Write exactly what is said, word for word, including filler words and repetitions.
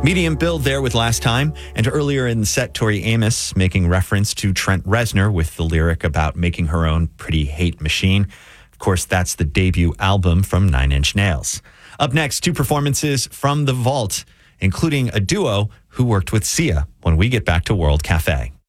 Medium build there with Last Time. And earlier in the set, Tori Amos making reference to Trent Reznor with the lyric about making her own pretty hate machine. Of course, that's the debut album from Nine Inch Nails. Up next, two performances from The Vault, including a duo who worked with Sia when we get back to World Cafe.